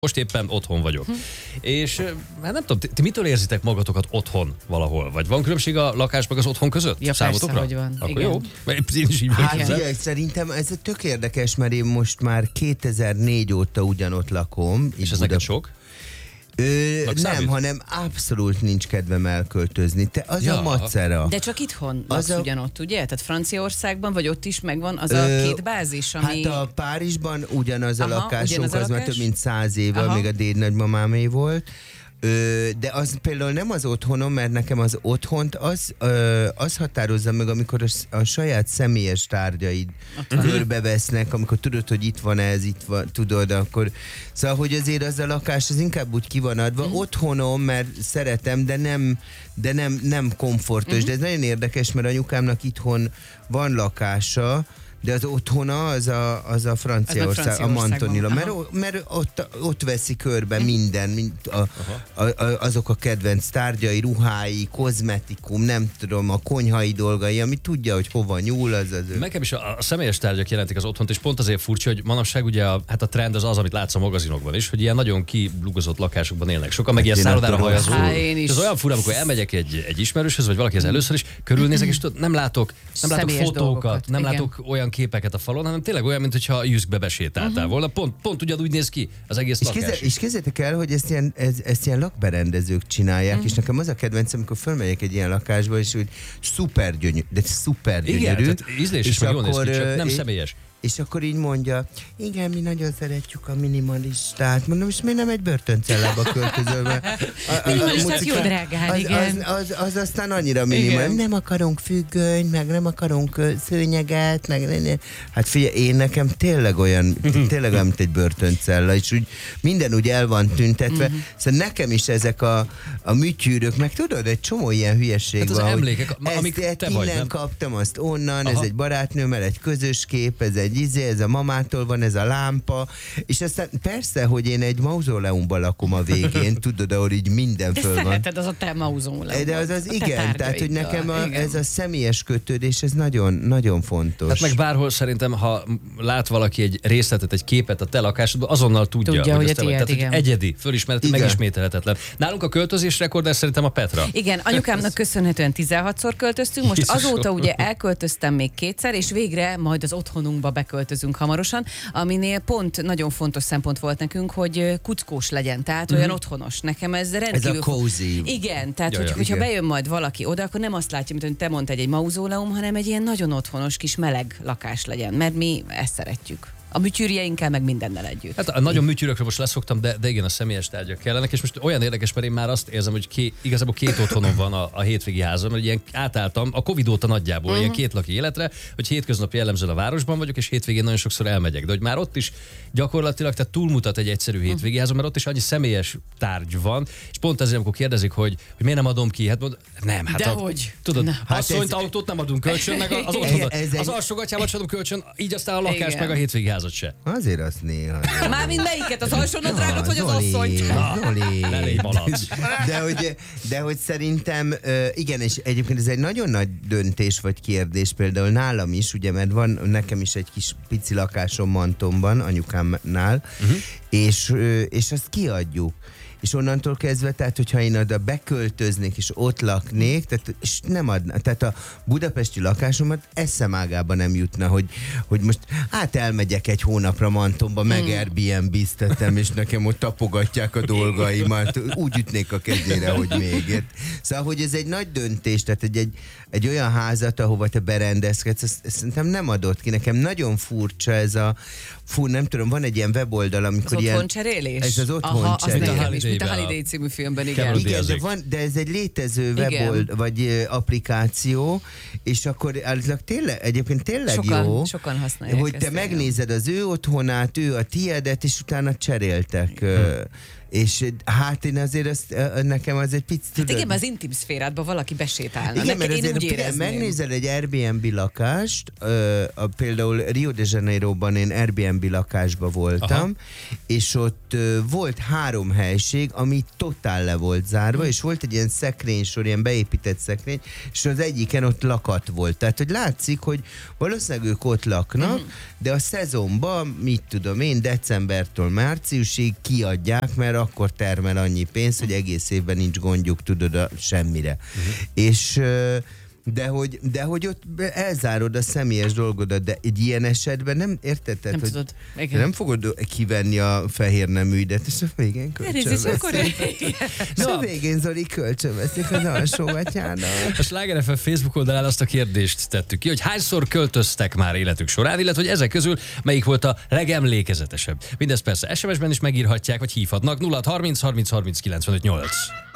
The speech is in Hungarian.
Most éppen otthon vagyok. És hát nem tudom, ti mitől érzitek magatokat otthon valahol? Vagy van különbség a lakás meg az otthon között? Ja, számotokra? persze, hogy van. Akkor Igen. jó. Én is így Hát vagyok. figyelj, szerintem ez tök érdekes, mert én most már 2004 óta ugyanott lakom. És ez neked sok? Nem, számít? hanem abszolút nincs kedvem elköltözni. Te az Ja. a macera. De csak itthon laksz ugyanott, ugye? Tehát Franciaországban, vagy ott is megvan az a két bázis, ami... Hát a Párizsban ugyanaz a lakásunk, ugyanaz a az már lakás? több mint 100 éve, még a dédnagymamámé volt. De az például nem az otthonom, mert nekem az otthont az határozza meg, amikor a saját személyes tárgyaid körbevesznek, amikor tudod, hogy itt van ez, itt van, tudod, akkor... Szóval, hogy azért az a lakás, az inkább úgy ki van adva. Otthonom, mert szeretem, de nem komfortos. De ez nagyon érdekes, mert anyukámnak itthon van lakása, de az otthona az a Franciaország, a Mantonilla, mert ott veszi körbe minden, azok a kedvenc tárgyai, ruhái, kozmetikum, nem tudom, a konyhai dolgai, amit tudja, hogy hova nyúl, az ő. Nekem is a személyes tárgyak jelentik az otthont, és pont azért furcsa, hogy manapság ugye a trend az, amit látsz a magazinokban is, hogy ilyen nagyon kilugozott lakásokban élnek sokan, meg ilyen szállodára hajazó. És az olyan fura, amikor elmegyek egy ismerőshöz, vagy valakihez először is, körülnézek, és nem látok fotókat, dolgokat, nem igen. látok olyan képeket a falon, hanem tényleg olyan, mintha Jüszkbe besétáltál volna. Pont ugyanúgy néz ki az egész lakás. És képzeljétek el, hogy ezt ilyen lakberendezők csinálják, és nekem az a kedvencem, amikor fölmegyek egy ilyen lakásba, és úgy szuper gyönyörű, de szuper gyönyörű. Igen, tehát ízlés is, meg jól néz ki, csak nem személyes. És akkor így mondja, igen, mi nagyon szeretjük a minimalistát. Mondom, és miért nem egy börtöncellába költözöl? Minimalistát jó drágán, igen. Az aztán annyira minimal. Nem akarunk függönyt, meg nem akarunk szőnyeget, meg... Hát figyelj, én nekem tényleg olyan, mint egy börtöncella, és úgy minden úgy el van tüntetve. Szóval nekem is ezek a műtyűrök, meg tudod, egy csomó ilyen hülyeség hát az van. emlékek, amik te vagy, innen nem? kaptam, azt onnan, ez egy barátnőmmel, egy közös kép, ez a mamától van, ez a lámpa, és aztán persze, hogy én egy mauzóleumban lakom a végén, tudod, ahol így minden föl van. Szereted, az a te mauzóleum. De az igen, tehát, hogy nekem ez a személyes kötődés, ez nagyon, nagyon fontos. Hát meg bárhol szerintem, ha lát valaki egy részletet, egy képet a te lakásodban, azonnal tudja hogy ez te vagy. Tehát igen. egyedi, fölismerhető, megismételhetetlen. Nálunk a költözés rekorder szerintem a Petra. Igen, anyukámnak köszönhetően 16-szor költöztünk, most azóta ugye elköltöztem még kétszer, és végre majd az otthonunkba beköltözünk hamarosan, aminél pont nagyon fontos szempont volt nekünk, hogy kuckós legyen, tehát olyan otthonos. Nekem ez rendkívül... Ez a cozy. Igen, tehát hogyha igen. bejön majd valaki oda, akkor nem azt látja, mint hogy te mondtad, egy mauzóleum, hanem egy ilyen nagyon otthonos kis meleg lakás legyen, mert mi ezt szeretjük. A műtyűrjeinkkel, meg mindennel együtt. Hát a nagyon műtyűrökről most leszoktam, de igen, a személyes tárgyak kellenek, és most olyan érdekes, mert én már azt érzem, hogy igazából két otthonom van a hétvégi házam, mert ilyen átálltam a Covid óta nagyjából ilyen két laki életre, hogy hétköznapi jellemzően a városban vagyok, és hétvégén nagyon sokszor elmegyek. De hogy már ott is gyakorlatilag tehát túlmutat egy egyszerű hétvégi házam, mert ott is annyi személyes tárgy van, és pont ezért, amikor kérdezik, hogy miért nem adom ki, hát nem, hát dehogy. tudod, Hát asszonyt, autót nem adunk kölcsön, meg az otthonon. Az alsógatyámat sem adom kölcsön, így aztán a lakás, meg a hétvégi házat se. Azért azt néha. Már mindmelyiket, az alsónadrágot, vagy az asszonyt? Zoli. Ne légy malac. De hogy szerintem, igen, és egyébként ez egy nagyon nagy döntés vagy kérdés például nálam is, ugye, mert van nekem is egy kis pici lakásom Mantonban, anyukámnál, és azt kiadjuk. És onnantól kezdve, tehát, hogyha én oda beköltöznék, és ott laknék, és nem adna, tehát a budapesti lakásomat eszemágában nem jutna, hogy most elmegyek egy hónapra Mantonba, meg Airbnb-ztetem, és nekem ott tapogatják a dolgaimat, úgy ütnék a kezére, hogy még. Szóval, hogy ez egy nagy döntés, tehát egy olyan házat, ahova te berendezkedsz, ezt szerintem nem adott ki. Nekem nagyon furcsa ez nem tudom, van egy ilyen weboldal, amikor az ilyen... otthoncserélés? Ez az otthoncserélés. Aha, nekem is, mint a Holiday című filmben, igen. Igen, de ez egy létező weboldal, vagy applikáció, és akkor egyébként tényleg jó, sokan használják hogy te megnézed az ő otthonát, ő a tiedet, és utána cseréltek. És hát én azért nekem az egy picit... Hát igen, az intim szférádban valaki besétálna. Igen, mert azért megnézel egy Airbnb lakást, például Rio de Janeiroban én Airbnb lakásba voltam, és ott volt 3 helység, ami totál le volt zárva, és volt egy ilyen szekrénysor, ilyen beépített szekrény, és az egyiken ott lakat volt. Tehát, hogy látszik, hogy valószínűleg ők ott laknak, de a szezonban, mit tudom én, decembertől márciusig kiadják, mert akkor termel annyi pénzt, hogy egész évben nincs gondjuk, tudod, semmire. És de hogy ott elzárod a személyes dolgodat, de egy ilyen esetben nem érted? Nem hogy tudod. Nem fogod kivenni a fehér neműdet, és a végén kölcsönveszik. És a végén Zoli kölcsönveszik az alsógatyának. A Sláger FM Facebook oldalán azt a kérdést tettük ki, hogy hányszor költöztek már életük során, illetve hogy ezek közül melyik volt a legemlékezetesebb. Mindezt persze SMS-ben is megírhatják, vagy hívhatnak 0630 30 30 95 8.